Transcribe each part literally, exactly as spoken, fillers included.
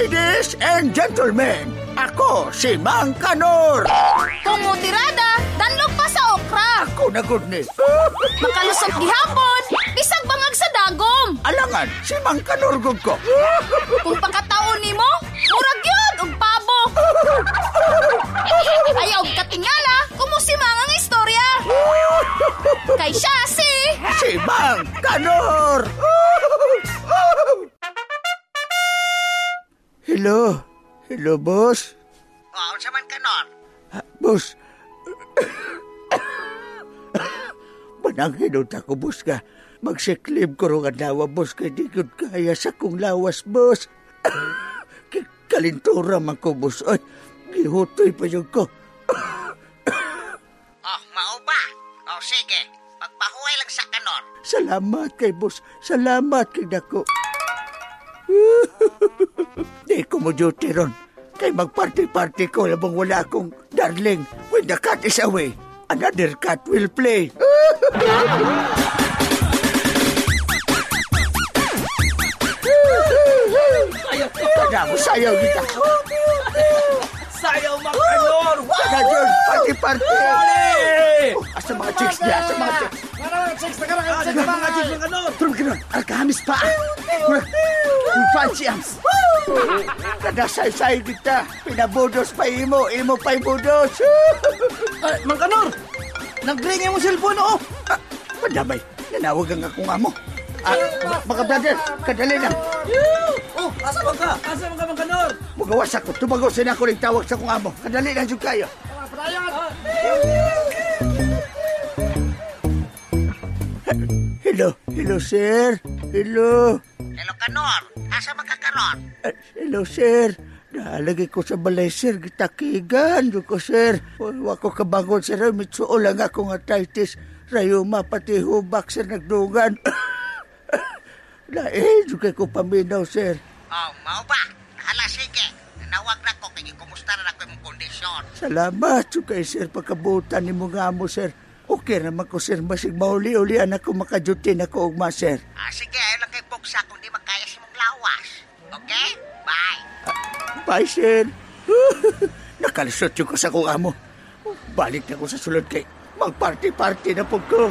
Ladies and gentlemen, ako si Mang Kanor. Kumutirada, danlog pa sa okra. Ako na good ni. Makalusot gihapon, bisag bangag sa dagom. Alangan, si Mang Kanor gud ko. Kung pakataon nimo, murag yun og pabo. Ayaw katingala, kumusimang ang istorya. Kay siya si... Si Mang Kanor. Hello. Hello, boss. Oo, sa Man Kanor. Ha, boss. Mananghinod ako, boss ka. Magsiklib ko rin ang lawa, boss. Kaya di ko kaya sa kong lawas, boss. Kalintura man ko, boss. Ay, gihutoy pa yung ko. Oh, mao ba? Oh, sige. Magpahuway lang sa Kanor. Salamat kay boss. Salamat kay dako. Di ko mo duty ron. Kay magparty-party ko labang wala akong darling. When the cat is away, another cat will play. Sayaw mo, sayaw kita. Sayaw, Mang Kanor! Kada dyan, party-party. Oh, asa mga chicks niya, asa mga chicks. Mga chicks, nakarang chicks, mga chicks, Mang Kanor! Tulog ka nun, alkahamis pa. Yung fancy arms. Kada say-say kita, pinabudos pa imo, imo pa ibudos. Ay, Mang Kanor! Nag-ring yung cellphone, oh! Ah, madamay, nanawag ang akong amo. Ah, mga brother, kadali lang. Oh, asa ba ka? Asa ba ka, Mang Kanor? Magawas ako, tumagos na ako ng tawag sa akong amo. Kadali lang yung kayo. Hello, hello sir. Hello. Hello, Kanor. Asa ba ka, Kanor? Uh, hello sir. Nalagay ko sa balay sir, gitakigan. Doon ko sir. Wako kabangon sir, mitsuo lang akong arthritis. Rayuma pati hubak sir nagdugan. Lain, doon ko paminaw sir. Oh, mao ba? Hala, sige. Nanawag na ko, kaya kumusta na ako yung kondisyon. Salamat, sukay sir, pagkabutan ni mga amo sir. Okay naman ko sir, masig mauli-ulian ako makadutin ako ugma sir. Ah, sige, ayaw lang kay buksa kung di makaya si mong lawas. Okay? Bye. Bye sir. Nakalisot yung ko sa kong amo. Balik na ko sa sulod kay magparty-party na po ko.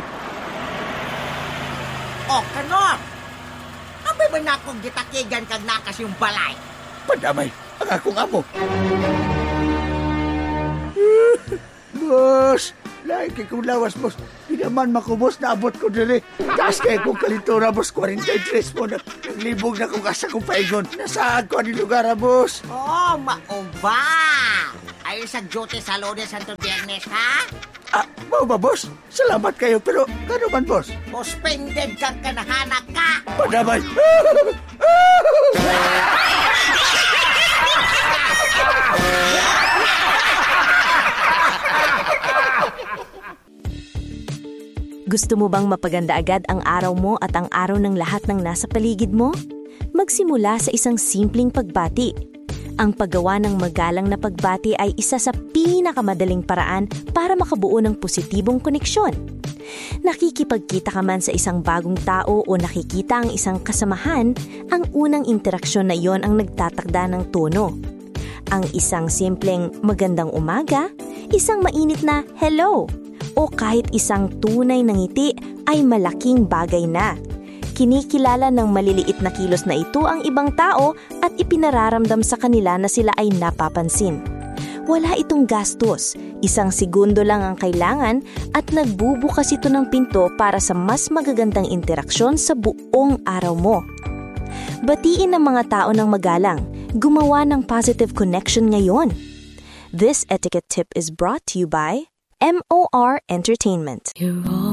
Oh, Kanor! Abay ba na akong gitakigan kag nakas yung balay? Padamay, ang akong amo. Boss, lahat kay kong lawas, boss. Di naman makubos na abot ko dili. Taas kay kong kalintura, boss. forty-three mo na. Naglibog na kong asa kong paigon. Nasaan ko ang lugar, boss? Oh, mao ba? Ay sa duty sa Lunes Santo Biyernes, ha? Ah, mau ba, boss? Salamat kayo, pero kano man, boss? Suspended kang kanahanak ka. Padamay. Gusto mo bang mapaganda agad ang araw mo at ang araw ng lahat ng nasa paligid mo? Magsimula sa isang simpleng pagbati. Ang paggawa ng magalang na pagbati ay isa sa pinakamadaling paraan para makabuo ng positibong koneksyon. Nakikipagkita ka man sa isang bagong tao o nakikita ang isang kasamahan, ang unang interaksyon na iyon ang nagtatakda ng tono. Ang isang simpleng magandang umaga, isang mainit na hello, o kahit isang tunay na ngiti ay malaking bagay na. Kinikilala ng maliliit na kilos na ito ang ibang tao at ipinararamdam sa kanila na sila ay napapansin. Wala itong gastos, isang segundo lang ang kailangan at nagbubukas ito ng pinto para sa mas magagandang interaksyon sa buong araw mo. Batiin ng mga tao ng magalang, gumawa ng positive connection ngayon. This etiquette tip is brought to you by M O R Entertainment. You're all